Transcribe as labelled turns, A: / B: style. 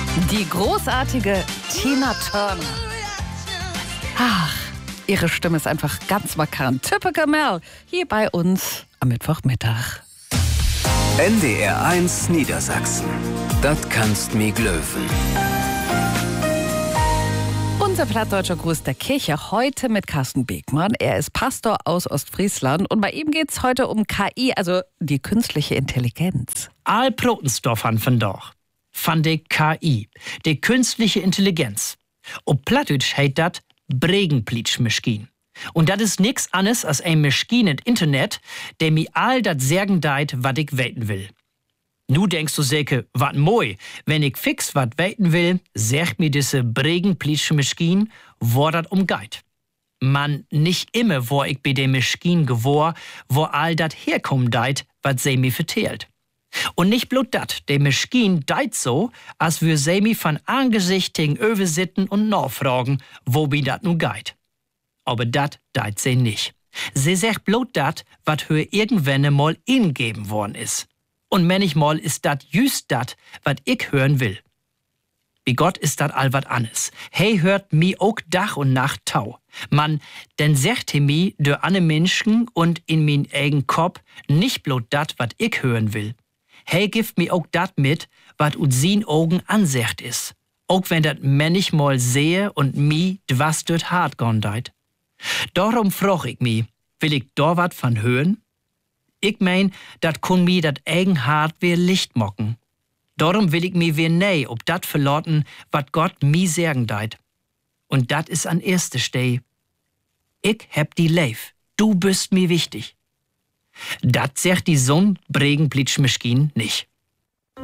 A: Die großartige Tina Turner. Ach, ihre Stimme ist einfach ganz markant. Typical Mel, hier bei uns am Mittwochmittag.
B: NDR 1 Niedersachsen. Das kannst mi glöwen.
A: Unser plattdeutscher Gruß der Kirche heute mit Carsten Begmann. Er ist Pastor aus Ostfriesland und bei ihm geht es heute um KI, also die künstliche Intelligenz.
C: Al Protensdorf han vandaag. Van de KI, de künstliche Intelligenz. Op Plattdeutsch heet dat Bregenplitsch-Maschine. Und dat is nix anderes als ein Maschine im Internet, der mi all dat sagen deit, wat ich weten will. Nu denkst du sicher, wat moi, wenn ich fix wat weten will, sagt mir diese Bregenplitsch-Maschine, wo dat umgeht. Man, nicht immer, wo ich bei der Maschine gewor, wo all dat herkommen deit, wat sie mir vertelt. Und nicht bloß dat, der Maschine deit so, als wir sie mir von Angesicht gegenüber sitten und nachfragen, wo wie dat nu geht. Aber dat deit sie nicht. Sie sagt bloß dat, wat für irgendwann mal ingeben worden ist. Und manchmal ist dat just dat, wat ich hören will. Wie Gott ist dat all wat anderes. Hey hört mi auch Dach und Nacht tau. Man, denn sagt he mi durch alle Menschen und in min eigen Kopf nicht bloß dat, wat ich hören will. Hey gibt mi auch dat mit, wat ut sin Augen ansecht is. Auch wenn dat manchmal sehe und mi dwas dort hart gon deit. Darum frag ich mi, will ich da wat van hören? Ich mein, dat kun mi dat eigen hart weer Licht mocken. Darum will ich mi weer nee ob dat verloten, wat Gott mi sagen deit. Und dat is an erste Steh. Ich heb die Leif, du bist mi wichtig. Dat sagt die Bregenplitsch-Maschine nicht.